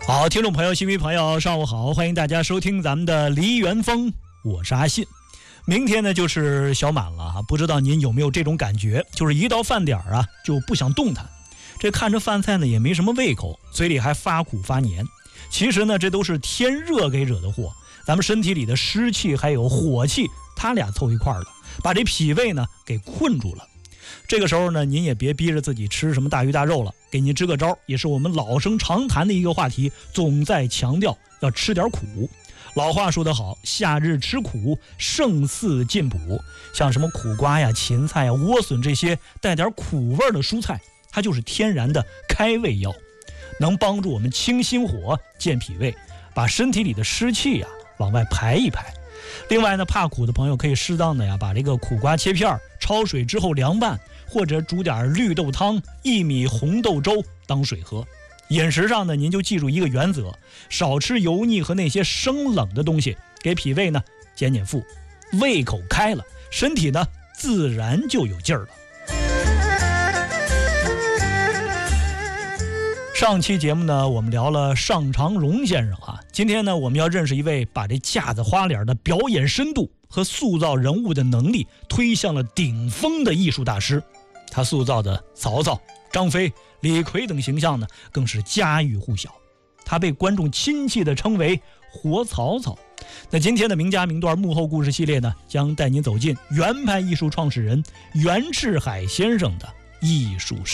好，听众朋友、新迷朋友，上午好，欢迎大家收听咱们的梨园风，我是阿信。明天呢就是小满了啊，不知道您有没有这种感觉，就是一到饭点啊就不想动弹，这看着饭菜呢也没什么胃口，嘴里还发苦发黏。其实呢这都是天热给惹的祸，咱们身体里的湿气还有火气，它俩凑一块了，把这脾胃呢给困住了。这个时候呢，您也别逼着自己吃什么大鱼大肉了，给您支个招，也是我们老生常谈的一个话题，总在强调要吃点苦。老话说得好，夏日吃苦胜似进补。像什么苦瓜呀、芹菜呀、莴笋这些带点苦味的蔬菜，它就是天然的开胃药，能帮助我们清心火、健脾胃，把身体里的湿气呀往外排一排。另外呢，怕苦的朋友可以适当的呀把这个苦瓜切片，焯水之后凉拌，或者煮点绿豆汤、薏米红豆粥当水喝。饮食上呢，您就记住一个原则，少吃油腻和那些生冷的东西，给脾胃呢减负，胃口开了，身体呢自然就有劲儿了。上期节目呢，我们聊了尚长荣先生啊，今天呢，我们要认识一位把这架子花脸的表演深度和塑造人物的能力推向了顶峰的艺术大师。他塑造的曹操、张飞、李逵等形象呢，更是家喻户晓。他被观众亲切地称为活曹操。那今天的名家名段幕后故事系列呢，将带您走进原派艺术创始人袁志海先生的艺术